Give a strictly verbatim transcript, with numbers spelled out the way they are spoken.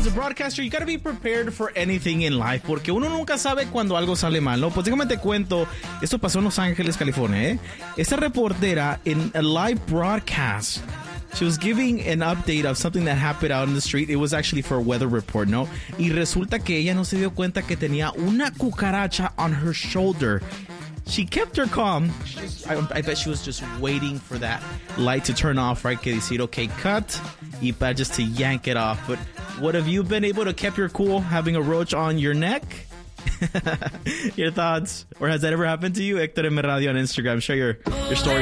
as a broadcaster, you gotta be prepared for anything in life, porque uno nunca sabe cuando algo sale mal, ¿no? Pues déjame te cuento, esto pasó en Los Ángeles, California, ¿eh? Esta reportera en a live broadcast, she was giving an update of something that happened out in the street. It was actually for a weather report, ¿no? Y resulta que ella no se dio cuenta que tenía una cucaracha on her shoulder. She kept her calm. She just, I, I bet she was just waiting for that light to turn off, right? Que decir, okay, cut, y para just to yank it off. But what have you been able to keep your cool having a roach on your neck? Your thoughts? Or has that ever happened to you? Hector M. Radio on Instagram. Share your, your story.